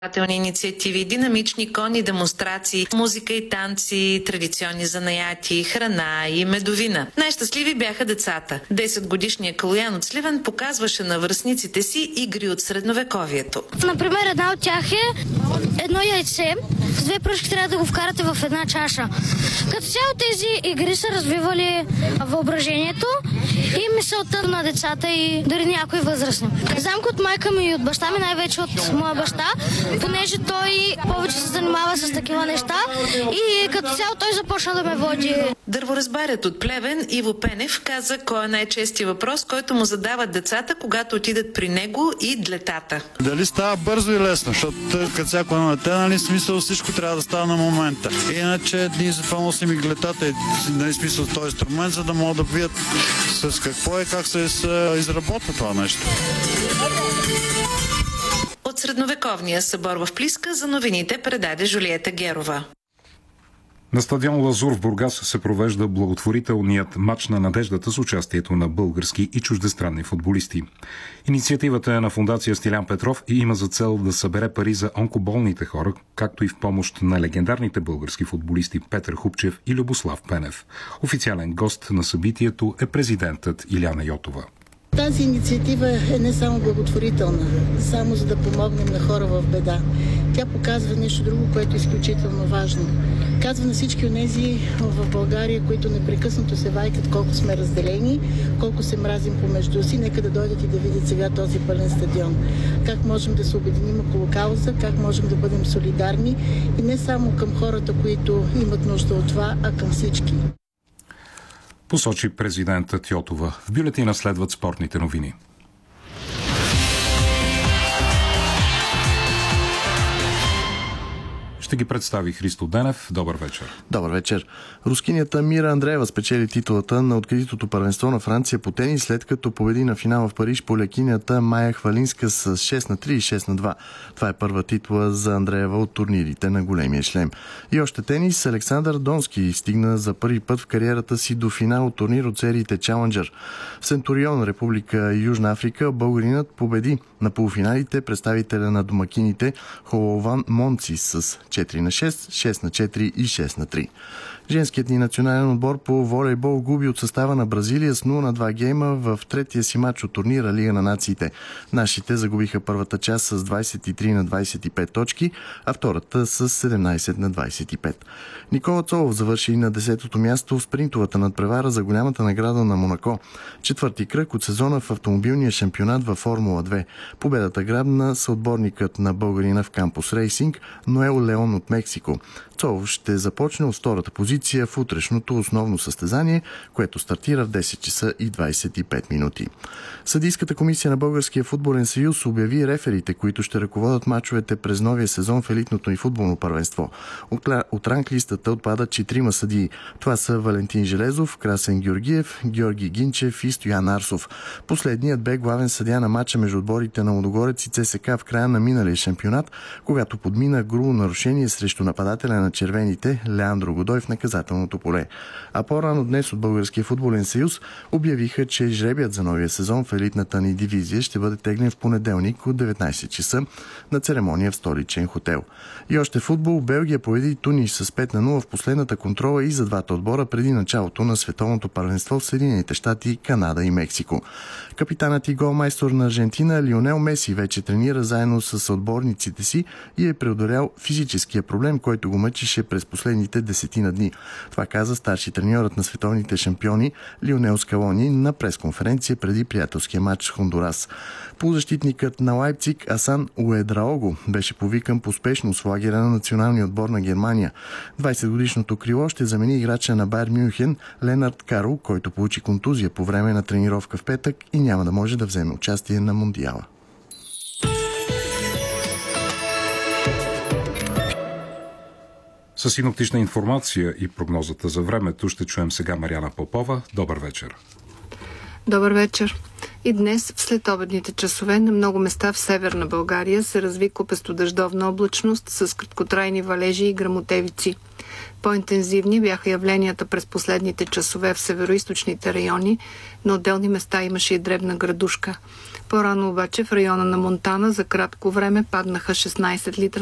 Инициативи, динамични конни демонстрации, музика и танци, традиционни занаяти, храна и медовина. Най-щастливи бяха децата. 10-годишният Калоян от Сливен показваше на връстниците си игри от средновековието. Например, една от тях е едно яйце, с две пръчки трябва да го вкарате в една чаша. Като цяло тези игри са развивали въображението и мисълта на децата и дори някои възрастни. Знам от майка ми и от баща ми, най-вече от моя баща, понеже той повече се занимава с такива неща и като цяло той започна да ме води. Дърворазбарят от Плевен Иво Пенев каза кой е най-чести въпрос, който му задават децата, когато отидат при него и длетата. Дали става бързо и лесно, защото като всяко едно дете, нали, смисъл всичко трябва да става на момента. Иначе ние затова носим и глетата и нали, смисъл този инструмент, за да могат да видят с какво и как се изработва това нещо. От средновековния събор в Плиска за новините предаде Жулиета Герова. На стадион Лазур в Бургас се провежда благотворителният мач на надеждата с участието на български и чуждестранни футболисти. Инициативата е на фондация Стилян Петров и има за цел да събере пари за онкоболните хора, както и в помощ на легендарните български футболисти Петър Хупчев и Любослав Пенев. Официален гост на събитието е президентът Иляна Йотова. Тази инициатива е не само благотворителна, само за да помогнем на хора в беда. Тя показва нещо друго, което е изключително важно. Казва на всички онези в България, които непрекъснато се вайкат колко сме разделени, колко се мразим помежду си, нека да дойдат и да видят сега този пълен стадион. Как можем да се обединим около кауза, как можем да бъдем солидарни и не само към хората, които имат нужда от това, а към всички. Посочи президентът Йотова. В бюлетина следват спортните новини. Ще ги представи Христо Денев. Добър вечер. Добър вечер. Рускинята Мира Андреева спечели титулата на откритото първенство на Франция по тенис, след като победи на финал в Париж полякинята Майя Хвалинска с 6-3 и 6-2. Това е първа титла за Андреева от турнирите на големия шлем. И още тенис. Александър Донски стигна за първи път в кариерата си до финал от турнир от сериите Чаленджър. В Центурион, Република Южна Африка, българинът победи на полуфиналите представителя на домакините Холован Монци с 4-6, 6-4 и 6-3. Женският ни национален отбор по волейбол губи от състава на Бразилия с 0-2 гейма в третия си матч от турнира Лига на нациите. Нашите загубиха първата част с 23-25 точки, а втората с 17-25. Никола Цолов завърши на 10-то място в спринтовата надпревара за голямата награда на Монако. Четвърти кръг от сезона в автомобилния шампионат във Формула 2. Победата грабна съотборникът на българина в Кампус Рейсинг Ноел Леон от Мексико. Цолов ще започне от втората позиция в утрешното основно състезание, което стартира в 10 часа и 25 минути. Съдийската комисия на Българския футболен съюз обяви реферите, които ще ръководят мачовете през новия сезон в елитното и футболно първенство. От ранглистата отпадат 4 съдии. Това са Валентин Железов, Красен Георгиев, Георги Гинчев и Стоян Арсов. Последният бе главен съдия на мача между отборите на Лудогорец и ЦСК в края на миналия шампионат, когато подмина грубо нарушение срещу нападателя на червените Леандро Годой в наказателното поле. А по-рано днес от Българския футболен съюз обявиха, че жребият за новия сезон в елитната ни дивизия ще бъде теглен в понеделник от 19 часа на церемония в столичен хотел. И още футбол. Белгия победи Тунис с 5-0 в последната контрола и за двата отбора преди началото на световното първенство в Съединените щати, Канада и Мексико. Капитанът и голмайстор на Аржентина Лионел Меси вече тренира заедно с отборниците си и е преодолял физическия проблем, който го мъчеше през последните 10 дни. Това каза старши треньорът на световните шампиони Лионел Скалони на пресконференция преди приятелския матч с Хондурас. Полузащитникът на Лайпциг Асан Уедраого беше повикан по спешност в лагера на националния отбор на Германия. 20-годишното крило ще замени играча на Байер Мюнхен Ленард Карл, който получи контузия по време на тренировка в петък и няма да може да вземе участие на Мондиала. С синоптична информация и прогнозата за времето ще чуем сега Мариана Попова. Добър вечер. Добър вечер. И днес, в следобедните часове, на много места в северна България се разви купестодъждовна облачност с краткотрайни валежи и гръмотевици. По-интензивни бяха явленията през последните часове в североизточните райони, на отделни места имаше и дребна градушка. По-рано обаче в района на Монтана за кратко време паднаха 16 литра